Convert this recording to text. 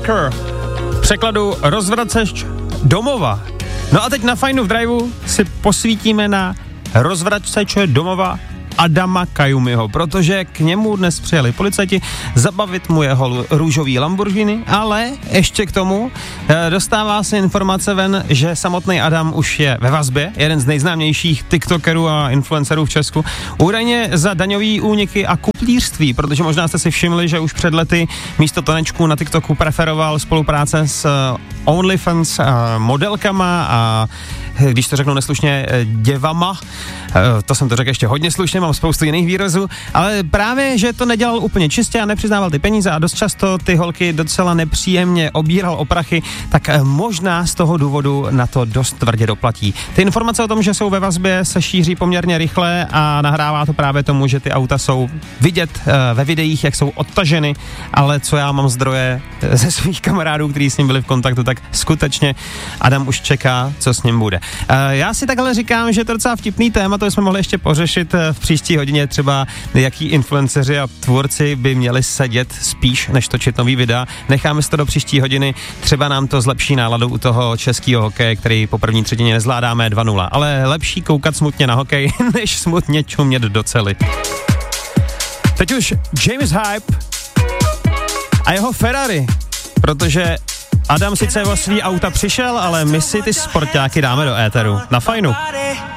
Stalker. V překladu rozvraceč domova. No a teď na Fajnu v Driveu si posvítíme na rozvraceče domova Adama Kajumiho, protože k němu dnes přijeli policajti zabavit mu jeho růžový Lamborghini, ale ještě k tomu dostává se informace ven, že samotný Adam už je ve vazbě, jeden z nejznámějších tiktokerů a influencerů v Česku, údajně za daňový úniky a kuplířství, protože možná jste si všimli, že už před lety místo tanečků na TikToku preferoval spolupráce s OnlyFans modelkama a když to řeknu neslušně, děvama, to jsem to řekl ještě hodně slušně, mám spoustu jiných výrazů, ale právě, že to nedělal úplně čistě a nepřiznával ty peníze a dost často ty holky docela nepříjemně obíral o prachy, tak možná z toho důvodu na to dost tvrdě doplatí. Ty informace o tom, že jsou ve vazbě, se šíří poměrně rychle a nahrává to právě tomu, že ty auta jsou vidět ve videích, jak jsou odtaženy, ale co já mám zdroje ze svých kamarádů, kteří s ním byli v kontaktu, tak skutečně Adam už čeká, co s ním bude. Já si takhle říkám, že to je docela vtipný téma, to jsme mohli ještě pořešit v příští hodině, třeba jaký influenceři a tvůrci by měli sedět spíš, než točit nový videa. Necháme si to do příští hodiny, třeba nám to zlepší náladu u toho českého hokeje, který po první třetině nezvládáme 2-0, ale lepší koukat smutně na hokej, než smutně čumět do cely. Teď už James Hype a jeho Ferrari, protože Adam sice o svý auta přišel, ale my si ty sportáky dáme do éteru. Na Fajnu.